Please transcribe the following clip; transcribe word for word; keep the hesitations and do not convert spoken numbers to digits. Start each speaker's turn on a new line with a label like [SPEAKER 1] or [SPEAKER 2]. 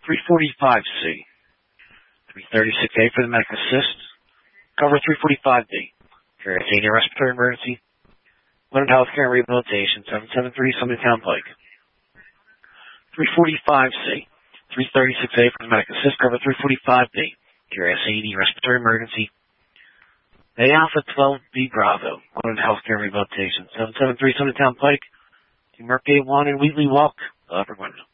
[SPEAKER 1] three forty-five C. three thirty-six A for the medic assist. Cover three forty-five B. Carrier senior respiratory emergency. Learned healthcare and rehabilitation. seven seven three, Summit Town Pike. three forty-five C. three thirty-six A for the medic assist. Cover three forty-five B. Carrier senior respiratory emergency. A Alpha twelve B Bravo. Learned healthcare and rehabilitation. seven seven three, Summit Town Pike. Team Merc A one and Wheatley Walk. Upper window.